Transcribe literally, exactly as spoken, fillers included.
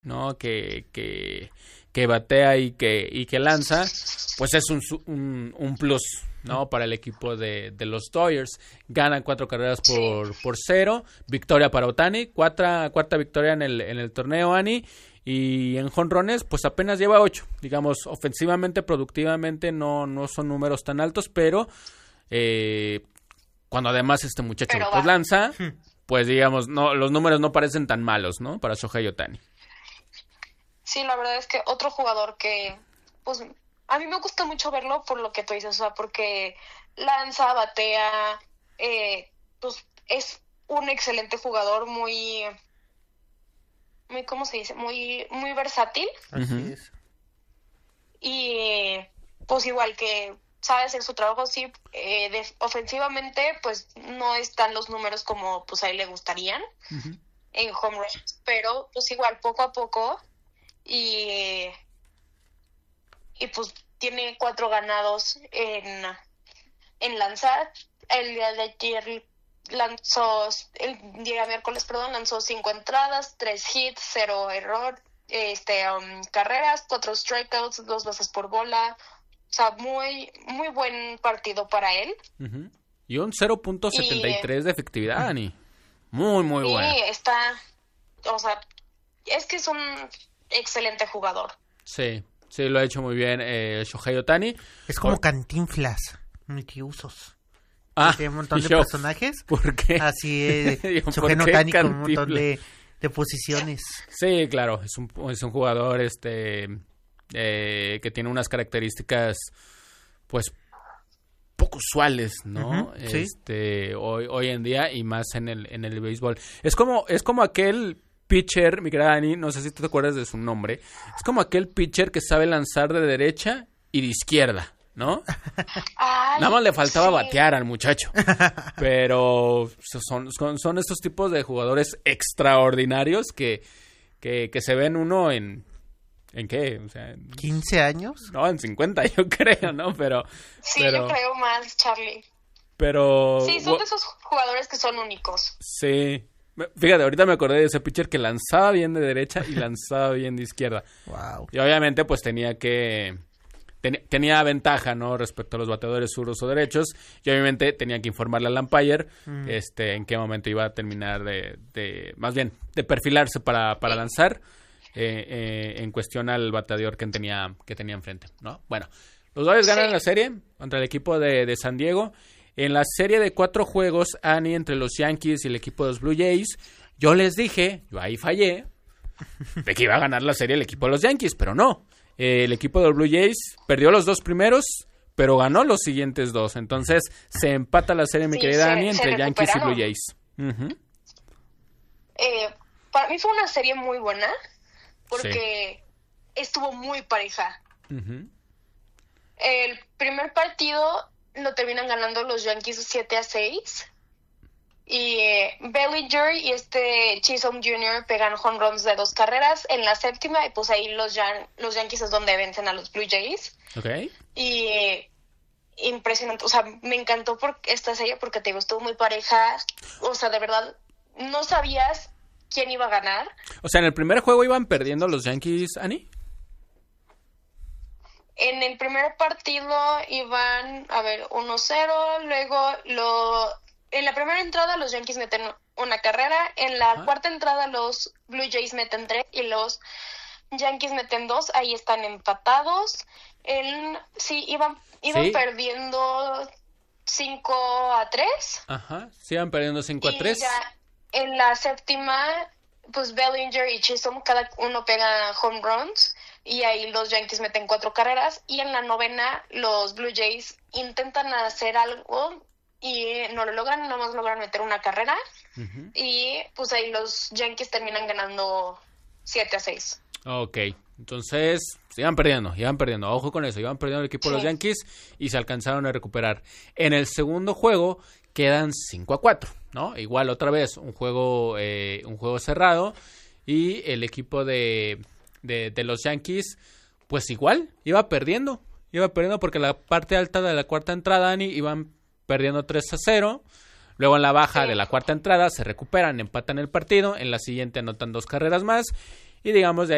¿no? Que, que, que batea y que, y que lanza, pues es un, un, un plus, ¿no? Para el equipo de, de los Dodgers. Ganan cuatro carreras por, por cero. Victoria para Ohtani. Cuarta, cuarta victoria en el, en el torneo, Ani. Y en jonrones, pues apenas lleva ocho. Digamos, ofensivamente, productivamente, no, no son números tan altos, pero eh, cuando además este muchacho pues lanza, pues digamos, no, los números no parecen tan malos, ¿no? Para Shohei Ohtani. Sí, la verdad es que otro jugador que, pues, a mí me gusta mucho verlo por lo que tú dices, o sea, porque lanza, batea, eh, pues es un excelente jugador, muy... muy, ¿cómo se dice? Muy, muy versátil. Así es. Y pues igual que sabe hacer su trabajo, sí, eh, de, ofensivamente, pues no están los números como pues a él le gustarían uh-huh. en home runs, pero pues igual poco a poco y y pues tiene cuatro ganados en en lanzar. El día de ayer lanzó, el día miércoles, perdón, lanzó cinco entradas, tres hits, cero error, este, um, carreras, cuatro strikeouts, dos bases por bola. O sea, muy, muy buen partido para él. Uh-huh. Y un cero punto setenta y tres y, de efectividad, Ani. Muy, muy y bueno. Sí, está, o sea, es que es un excelente jugador. Sí, sí, lo ha hecho muy bien eh, Shohei Ohtani. Es como Por... Cantinflas, multiusos. Ah, tiene un montón de yo, personajes. ¿Por qué? Así es, Shohei Ohtani con un montón de, de posiciones. Sí, claro, es un, es un jugador este eh, que tiene unas características pues poco usuales, ¿no? Uh-huh, sí. Este hoy hoy en día y más en el en el béisbol. Es como es como aquel pitcher, mi querida Dani, no sé si tú te acuerdas de su nombre. Es como aquel pitcher que sabe lanzar de derecha y de izquierda, ¿no? Ay, nada más le faltaba sí. batear al muchacho. Pero son, son, son estos tipos de jugadores extraordinarios que, que, que se ven uno en... ¿En qué? O sea, en, ¿quince años? No, en cincuenta yo creo, ¿no? Pero... Sí, pero, yo creo más, Charlie. Pero... Sí, son de esos jugadores que son únicos. Sí. Fíjate, ahorita me acordé de ese pitcher que lanzaba bien de derecha y lanzaba bien de izquierda. Wow. Y obviamente pues tenía que... Ten, tenía ventaja, ¿no? Respecto a los bateadores zurdos o derechos. Y obviamente tenía que informarle al umpire mm. este, en qué momento iba a terminar de... de más bien, de perfilarse para, para lanzar eh, eh, en cuestión al bateador que tenía, que tenía enfrente, ¿no? Bueno, los Dodgers sí. ganan la serie contra el equipo de, de San Diego. En la serie de cuatro juegos, Ani, entre los Yankees y el equipo de los Blue Jays, yo les dije, yo ahí fallé, de que iba a ganar la serie el equipo de los Yankees, pero no. Eh, el equipo de los Blue Jays perdió los dos primeros, pero ganó los siguientes dos. Entonces, se empata la serie, mi sí, querida Ani, entre Yankees y Blue Jays. Uh-huh. Eh, para mí fue una serie muy buena, porque sí. estuvo muy pareja. Uh-huh. El primer partido lo terminan ganando los Yankees siete a seis. Y eh, Bellinger y este Chisholm junior pegan home runs de dos carreras en la séptima. Y pues ahí los, Yan- los Yankees es donde vencen a los Blue Jays. Okay. Y eh, impresionante. O sea, me encantó por esta serie porque te digo, estuvo muy pareja. O sea, de verdad, no sabías quién iba a ganar. O sea, en el primer juego iban perdiendo los Yankees, Ani. En el primer partido iban, a ver, uno cero, luego lo... En la primera entrada los Yankees meten una carrera, en la Ajá. cuarta entrada los Blue Jays meten tres y los Yankees meten dos, ahí están empatados. En, sí, iban, iban ¿Sí? perdiendo cinco a tres. Ajá, sí iban perdiendo cinco a tres. Y ya en la séptima, pues Bellinger y Chisholm, cada uno pega home runs. Y ahí los Yankees meten cuatro carreras. Y en la novena, los Blue Jays intentan hacer algo y no lo logran, nomás logran meter una carrera. Uh-huh. Y pues ahí los Yankees terminan ganando siete a seis. Ok, entonces iban perdiendo, iban perdiendo. Ojo con eso, iban perdiendo el equipo sí. de los Yankees y se alcanzaron a recuperar. En el segundo juego quedan cinco a cuatro, ¿no? Igual otra vez, un juego, eh, un juego cerrado. Y el equipo de... De, de los Yankees, pues igual, iba perdiendo, iba perdiendo porque la parte alta de la cuarta entrada, Ani, iban perdiendo tres a cero, luego en la baja sí. de la cuarta entrada se recuperan, empatan el partido, en la siguiente anotan dos carreras más, y digamos de